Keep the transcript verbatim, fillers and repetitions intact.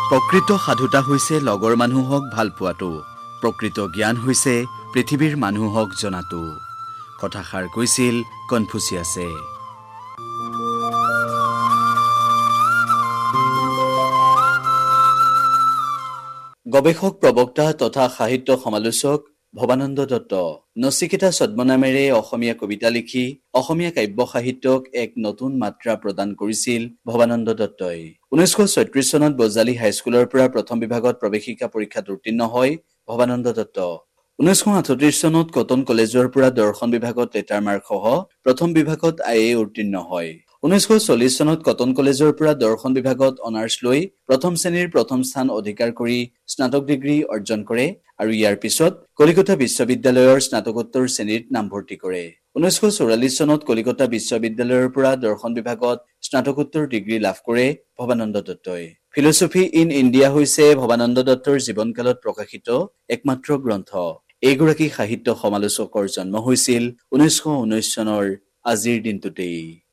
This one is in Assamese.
প্ৰকৃত সাধুতা হৈছে লগৰ মানুহক ভাল পোৱাটো, প্ৰকৃত জ্ঞান হৈছে পৃথিৱীৰ মানুহক জনাটো। কথাষাৰ কৈছিল কনফুচিয়াছে। গৱেষক, প্ৰবক্তা তথা সাহিত্য সমালোচক ভৱানন্দ দত্ত নচিকেতা ছদ্মনামেৰে অসমীয়া কবিতা লিখি অসমীয়া কাব্য সাহিত্যক এক নতুন মাত্ৰা প্ৰদান কৰিছিল ভৱানন্দ দত্তই। ঊনৈছশ ছয়ত্ৰিশ চনত বজালী হাইস্কুলৰ পৰা প্ৰথম বিভাগত প্ৰৱেশিকা পৰীক্ষাত উত্তীৰ্ণ হয় ভৱানন্দ দত্ত। ঊনৈছশ আঠত্ৰিশ চনত কটন কলেজৰ পৰা দৰ্শন বিভাগত লেটাৰ মাৰ্ক সহ প্ৰথম বিভাগত আই এ উত্তীৰ্ণ হয়। ঊনৈছশ চল্লিশ চনত কটন কলেজৰ পৰা দৰ্শন বিভাগত অনাৰ্ছ লৈ প্ৰথম শ্ৰেণীৰ প্ৰথম স্থান অধিকাৰ কৰি স্নাতক ডিগ্ৰী অৰ্জন কৰে আৰু ইয়াৰ পিছত কলিকতা বিশ্ববিদ্যালয়ৰ স্নাতকোত্তৰ শ্ৰেণীত নামভৰ্তি কৰে। ঊনৈছশ চৌৰাল্লিশ চনত কলিকতা বিশ্ববিদ্যালয়ৰ পৰা দৰ্শন বিভাগত স্নাতকোত্তৰ ডিগ্ৰী লাভ কৰে ভৱানন্দ দত্তই। ফিলচফি ইন ইণ্ডিয়া হৈছে ভৱানন্দ দত্তৰ জীৱনকালত প্ৰকাশিত একমাত্ৰ গ্ৰন্থ। এইগৰাকী সাহিত্য সমালোচকৰ জন্ম হৈছিল ঊনৈছশ ঊনৈশ চনৰ আজিৰ দিনটোতেই।